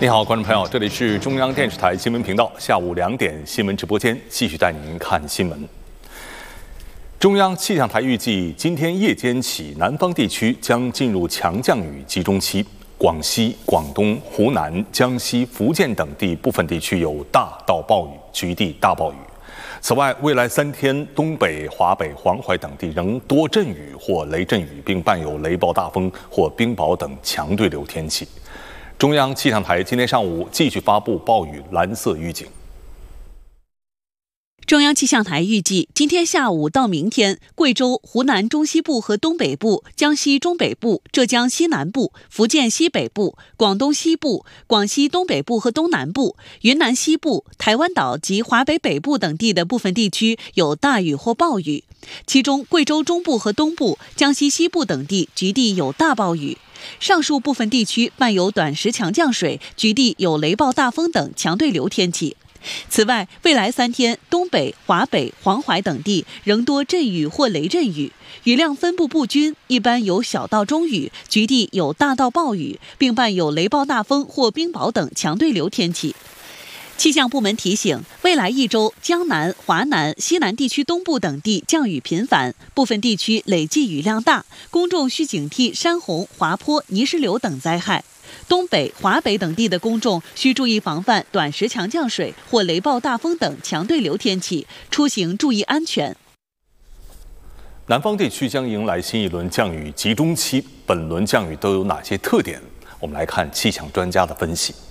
你好，观众朋友，这里是中央电视台新闻频道，下午2点新闻直播间，继续带您看新闻。中央气象台预计，今天夜间起，南方地区将进入强降雨集中期，广西、广东、湖南、江西、福建等地部分地区有大到暴雨，局地大暴雨。此外，未来3天，东北、华北、黄淮等地仍多阵雨或雷阵雨，并伴有雷暴大风或冰雹等强对流天气。中央气象台今天上午继续发布暴雨蓝色预警。 中央气象台预计，今天下午到明天，贵州、湖南中西部和东北部、江西中北部、浙江西南部、福建西北部、广东西部、广西东北部和东南部、云南西部、台湾岛及华北北部等地的部分地区有大雨或暴雨，其中贵州中部和东部、江西西部等地局地有大暴雨。上述部分地区伴有短时强降水，局地有雷暴大风等强对流天气。此外，未来3天，东北、华北、黄淮等地仍多阵雨或雷阵雨，雨量分布不均，一般有小到中雨，局地有大到暴雨，并伴有雷暴大风或冰雹等强对流天气。气象部门提醒，未来1周，江南、华南、西南地区东部等地降雨频繁，部分地区累计雨量大，公众需警惕山洪、滑坡、泥石流等灾害。东北、华北等地的公众需注意防范短时强降水或雷暴大风等强对流天气，出行注意安全。 南方地区将迎来新一轮降雨集中期，本轮降雨都有哪些特点？我们来看气象专家的分析。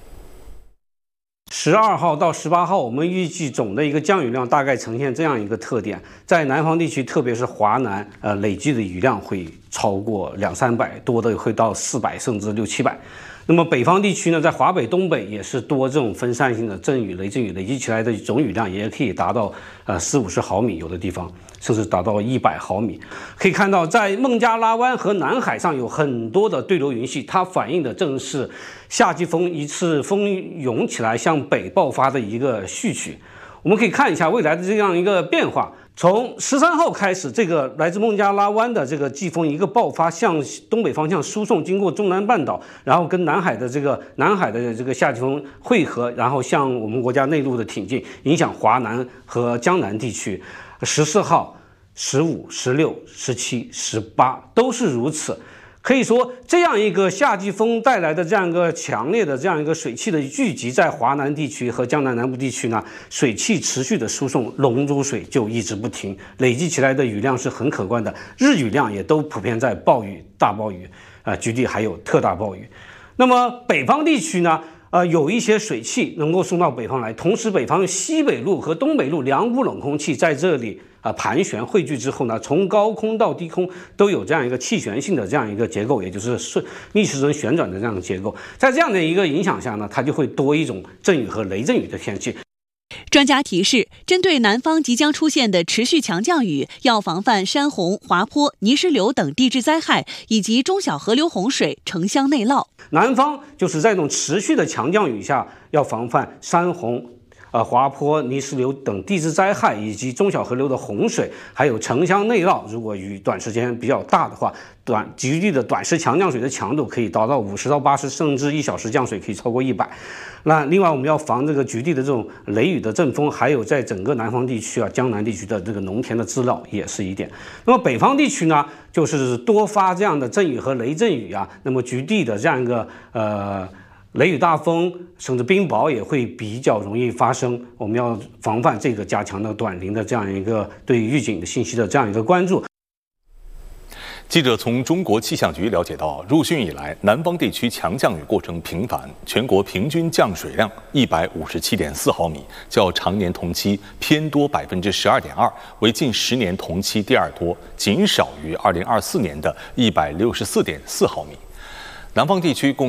12号到18号，我们预计总的一个降雨量大概呈现这样一个特点，在南方地区，特别是华南，累计的雨量会超过200-300，多的会到400甚至600-700。那么北方地区呢，在华北、东北也是多这种分散性的阵雨、雷阵雨，累积起来的总雨量也可以达到40-50毫米，有的地方甚至达到100毫米。可以看到，在孟加拉湾和南海上有很多的对流云系，它反映的正是夏季风一次蜂涌起来向北爆发的一个序曲。我们可以看一下未来的这样一个变化。从13号开始，这个来自孟加拉湾的这个季风一个爆发，向东北方向输送，经过中南半岛，然后跟南海的这个夏季风汇合，然后向我们国家内陆的挺进，影响华南和江南地区。14号、15、16、17、18都是如此。可以说，这样一个夏季风带来的这样一个强烈的这样一个水汽的聚集，在华南地区和江南南部地区呢，水汽持续的输送，龙珠水就一直不停，累积起来的雨量是很可观的，日雨量也都普遍在暴雨、大暴雨，局地还有特大暴雨。那么北方地区呢？有一些水汽能够送到北方来，同时北方西北路和东北路2股冷空气在这里盘旋汇聚之后呢，从高空到低空都有这样一个气旋性的这样一个结构，也就是逆时针旋转的这样的结构。在这样的一个影响下呢，它就会多一种阵雨和雷阵雨的天气。 专家提示，针对南方即将出现的持续强降雨，要防范山洪、滑坡、泥石流等地质灾害，以及中小河流洪水、城乡内涝。南方就是在这种持续的强降雨下，要防范山洪、滑坡、泥石流等地质灾害，以及中小河流的洪水，还有城乡内涝。如果雨短时间比较大的话，局地的短时强降水的强度可以达到50到80，甚至1小时降水可以超过100。那另外我们要防这个局地的这种雷雨的阵风，还有在整个南方地区江南地区的这个农田的滋涝也是一点。那么北方地区呢，就是多发这样的阵雨和雷阵雨那么局地的这样一个雷雨大风甚至冰雹也会比较容易发生，我们要防范这个，加强了短临的这样一个对预警的信息的这样一个关注。 记者从中国气象局了解到，入汛以来，南方地区强降雨过程频繁，全国平均降水量157.4毫米，较常年同期偏多12.2%，为近10年同期第2多，仅少于2024年的164.4毫米。南方地区共